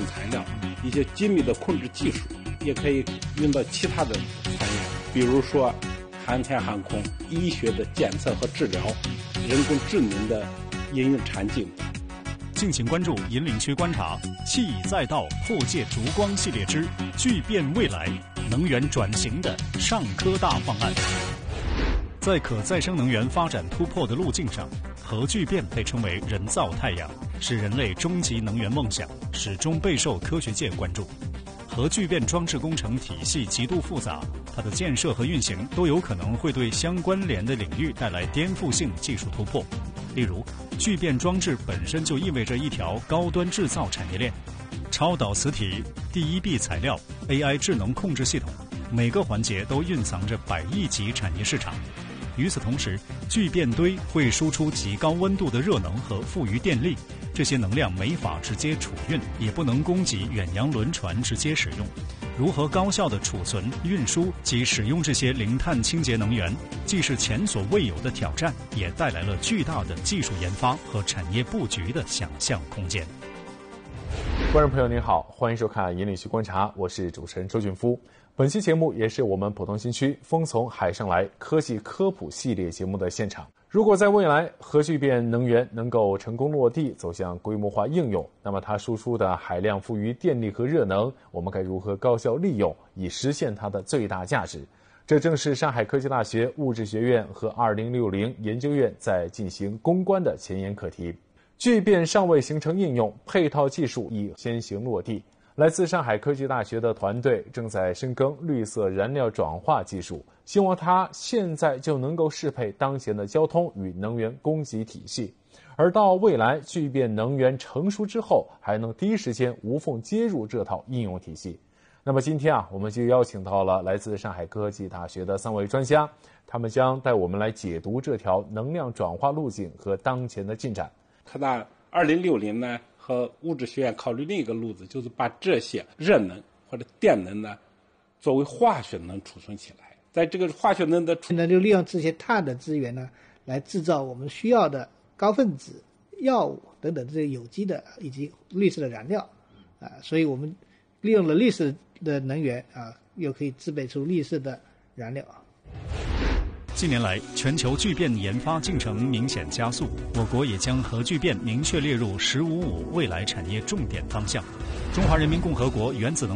材料、一些精密的控制技术，也可以用到其他的产业，比如说航天航空、医学的检测和治疗、人工智能的应用场景。 敬请关注引领区观察，气已再到，破界烛光系列之巨变未来，能源转型的上科大方案。在可再生能源发展突破的路径上，核聚变被称为人造太阳，是人类终极能源梦想，始终备受科学界关注。核聚变装置工程体系极度复杂，它的建设和运行都有可能会对相关联的领域带来颠覆性技术突破。例如，聚变装置本身就意味着一条高端制造产业链，超导磁体、第一臂材料、AI 智能控制系统，每个环节都蕴藏着100亿级产业市场。与此同时，聚变堆会输出极高温度的热能和富余电力，这些能量没法直接储运，也不能供给远洋轮船直接使用。如何高效地储存、运输及使用这些零碳清洁能源，既是前所未有的挑战，也带来了巨大的技术研发和产业布局的想象空间。 观众朋友您好，欢迎收看引领区观察，我是主持人周俊夫。本期节目也是我们浦东新区风从海上来科技科普系列节目的现场。如果在未来核聚变能源能够成功落地，走向规模化应用，那么它输出的海量富余电力和热能，我们该如何高效利用，以实现它的最大价值？这正是上海科技大学物质学院和2060研究院在进行攻关的前沿课题。聚变尚未形成应用，配套技术已先行落地。来自上海科技大学的团队正在深耕绿色燃料转化技术，希望它现在就能够适配当前的交通与能源供给体系，而到未来聚变能源成熟之后，还能第一时间无缝接入这套应用体系。那么今天我们就邀请到了来自上海科技大学的3位专家，他们将带我们来解读这条能量转化路径和当前的进展。 科大2060呢和物质学院考虑另一个路子，就是把这些热能或者电能呢作为化学能储存起来，在这个化学能的现在就利用这些碳的资源呢，来制造我们需要的高分子药物等等这些有机的以及绿色的燃料所以我们利用了绿色的能源又可以制备出绿色的燃料。 近年来，全球聚变研发进程明显加速，我国也将核聚变明确列入“十五五”未来产业重点方向。中华人民共和国原子能